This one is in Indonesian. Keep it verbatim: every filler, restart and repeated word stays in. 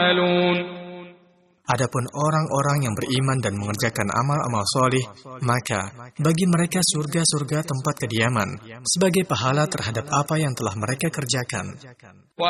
Adapun orang-orang yang beriman dan mengerjakan amal-amal solih, maka bagi mereka surga-surga tempat kediaman, sebagai pahala terhadap apa yang telah mereka kerjakan.